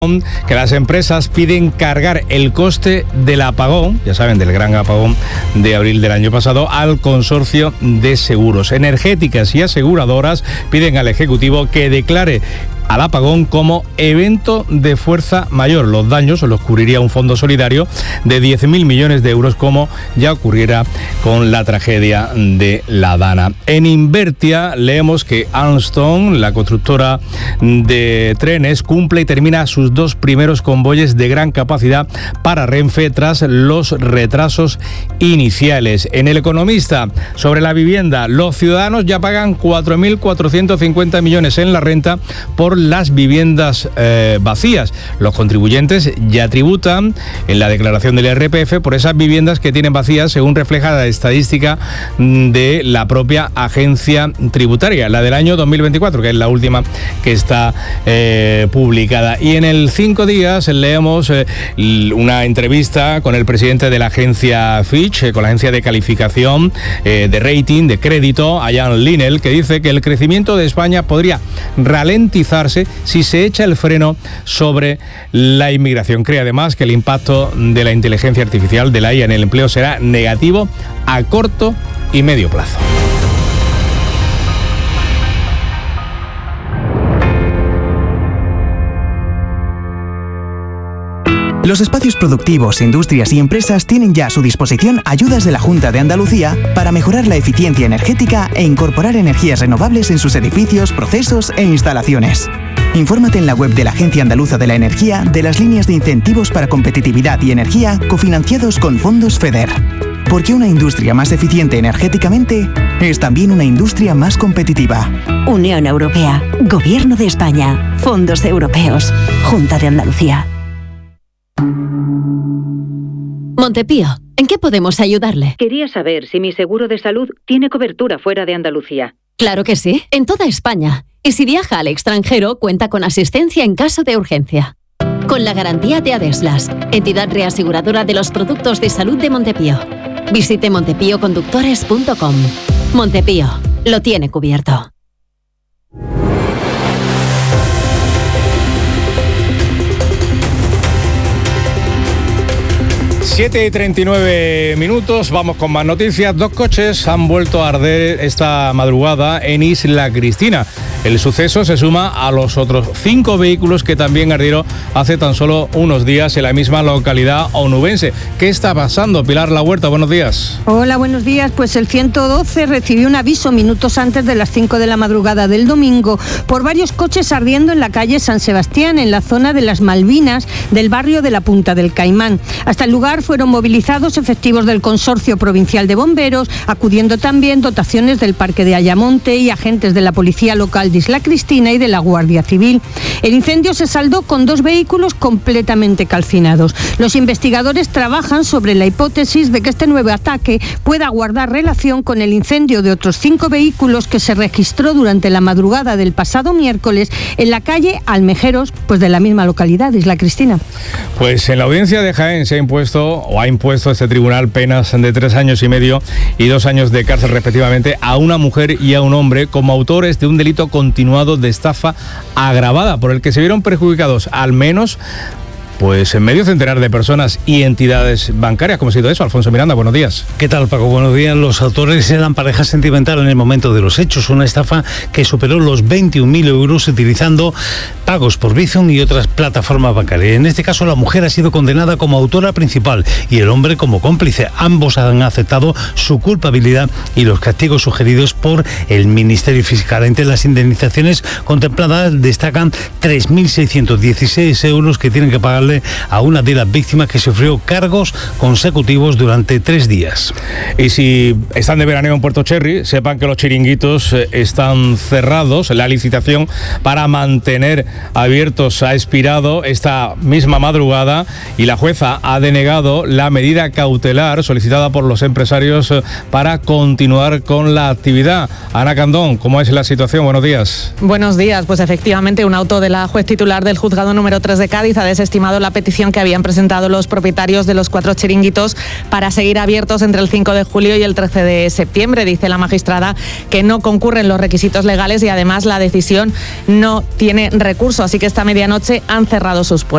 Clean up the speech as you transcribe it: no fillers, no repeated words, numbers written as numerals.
que las empresas piden cargar el coste del apagón, ya saben, del gran apagón de abril del año pasado, al consorcio de seguros. Energéticas y aseguradoras piden al Ejecutivo que declare al apagón como evento de fuerza mayor. Los daños los cubriría un fondo solidario de 10.000 millones de euros, como ya ocurriera con la tragedia de La Dana. En Invertia leemos que Alstom, la constructora de trenes, cumple y termina sus 2 primeros convoyes de gran capacidad para Renfe tras los retrasos iniciales. En El Economista, sobre la vivienda, los ciudadanos ya pagan 4.450 millones en la renta por las viviendas vacías. Los contribuyentes ya tributan en la declaración del IRPF por esas viviendas que tienen vacías, según refleja la estadística de la propia agencia tributaria, la del año 2024, que es la última que está publicada. Y en el 5 días leemos una entrevista con el presidente de la agencia Fitch, con la agencia de calificación de rating, de crédito, Ian Linnell, que dice que el crecimiento de España podría ralentizarse si se echa el freno sobre la inmigración. Cree además que el impacto de la inteligencia artificial, de la IA en el empleo, será negativo a corto y medio plazo. Los espacios productivos, industrias y empresas tienen ya a su disposición ayudas de la Junta de Andalucía para mejorar la eficiencia energética e incorporar energías renovables en sus edificios, procesos e instalaciones. Infórmate en la web de la Agencia Andaluza de la Energía de las líneas de incentivos para competitividad y energía cofinanciados con fondos FEDER. Porque una industria más eficiente energéticamente es también una industria más competitiva. Unión Europea, Gobierno de España, Fondos Europeos, Junta de Andalucía. Montepío, ¿en qué podemos ayudarle? Quería saber si mi seguro de salud tiene cobertura fuera de Andalucía. Claro que sí, en toda España. Y si viaja al extranjero, cuenta con asistencia en caso de urgencia. Con la garantía de Adeslas, entidad reaseguradora de los productos de salud de Montepío. Visite montepíoconductores.com. Montepío, lo tiene cubierto. Siete y 39 minutos, vamos con más noticias. 2 coches han vuelto a arder esta madrugada en Isla Cristina. El suceso se suma a los otros 5 vehículos que también ardieron hace tan solo unos días en la misma localidad onubense. ¿Qué está pasando? Pilar La Huerta, buenos días. Hola, buenos días. Pues el 112 recibió un aviso minutos antes de las 5 de la madrugada del domingo por varios coches ardiendo en la calle San Sebastián, en la zona de las Malvinas del barrio de la Punta del Caimán. Hasta el lugar fueron movilizados efectivos del Consorcio Provincial de Bomberos, acudiendo también dotaciones del Parque de Ayamonte y agentes de la Policía Local de Isla Cristina y de la Guardia Civil. El incendio se saldó con 2 vehículos completamente calcinados. Los investigadores trabajan sobre la hipótesis de que este nuevo ataque pueda guardar relación con el incendio de otros 5 vehículos que se registró durante la madrugada del pasado miércoles en la calle Almejeros, pues de la misma localidad de Isla Cristina. Pues en la audiencia de Jaén ha impuesto este tribunal penas de 3 años y medio y 2 años de cárcel respectivamente a una mujer y a un hombre como autores de un delito continuado de estafa agravada por el que se vieron perjudicados al menos pues en medio centenar de personas y entidades bancarias. ¿Cómo ha sido eso? Alfonso Miranda, buenos días. ¿Qué tal, Paco? Buenos días. Los autores eran pareja sentimental en el momento de los hechos, una estafa que superó los 21.000 euros utilizando pagos por Bizum y otras plataformas bancarias. En este caso, la mujer ha sido condenada como autora principal y el hombre como cómplice. Ambos han aceptado su culpabilidad y los castigos sugeridos por el Ministerio Fiscal. Entre las indemnizaciones contempladas destacan 3.616 euros que tienen que pagarle a una de las víctimas que sufrió cargos consecutivos durante 3 días. Y si están de veraneo en Puerto Cherry, sepan que los chiringuitos están cerrados. La licitación para mantener abiertos ha expirado esta misma madrugada y la jueza ha denegado la medida cautelar solicitada por los empresarios para continuar con la actividad. Ana Candón, ¿cómo es la situación? Buenos días. Buenos días. Pues efectivamente un auto de la juez titular del juzgado número 3 de Cádiz ha desestimado la petición que habían presentado los propietarios de los 4 chiringuitos para seguir abiertos entre el 5 de julio y el 13 de septiembre. Dice la magistrada que no concurren los requisitos legales y además la decisión no tiene recurso, así que esta medianoche han cerrado sus puertas.